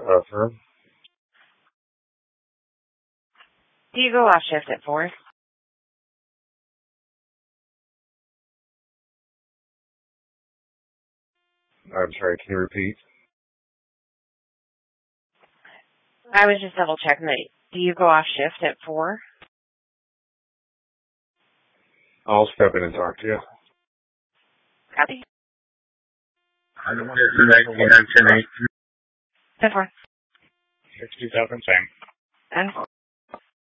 Firm. Do you go off shift at 4? I'm sorry, can you repeat? I was just double checking that. Do you go off shift at 4? I'll step in and talk to you. Copy. I don't want to 19 8. 10-4. 67 same. And